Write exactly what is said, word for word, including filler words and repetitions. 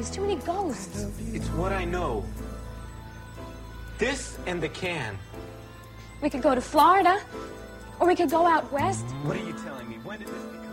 There's too many ghosts. It's what I know. This and the can. We could go to Florida, or we could go out west. What are you telling me? When did this become...